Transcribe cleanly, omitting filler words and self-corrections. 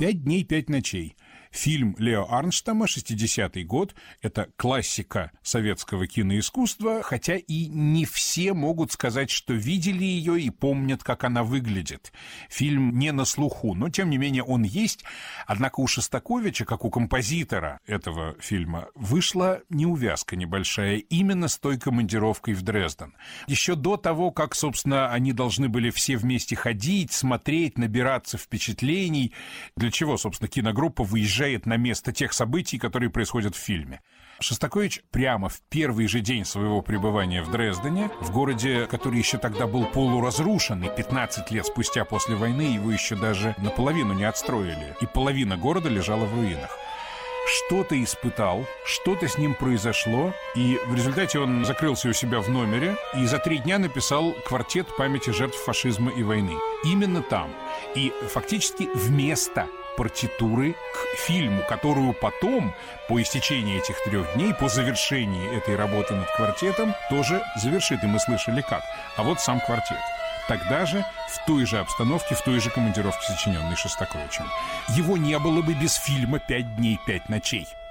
«Пять дней, пять ночей». Фильм Лео Арнштама, 60-й год. Это классика советского киноискусства, хотя и не все могут сказать, что видели ее и помнят, как она выглядит. Фильм не на слуху, но, тем не менее, он есть. Однако у Шостаковича, как у композитора этого фильма, вышла неувязка небольшая именно с той командировкой в Дрезден. Еще до того, как, собственно, они должны были все вместе ходить, смотреть, набираться впечатлений, для чего, собственно, киногруппа выезжает на место тех событий, которые происходят в фильме. Шостакович прямо в первый же день своего пребывания в Дрездене, в городе, который еще тогда был полуразрушен, и 15 лет спустя после войны его еще даже наполовину не отстроили, и половина города лежала в руинах, что-то испытал, что-то с ним произошло, и в результате он закрылся у себя в номере и за 3 дня написал квартет памяти жертв фашизма и войны. Именно там. И фактически вместо партитуры к фильму, которую потом, по истечении этих 3 дней, по завершении этой работы над квартетом, тоже завершит, и мы слышали как. А вот сам квартет. Тогда же, в той же обстановке, в той же командировке, сочиненной Шостаковичем. Его не было бы без фильма «5 дней, 5 ночей».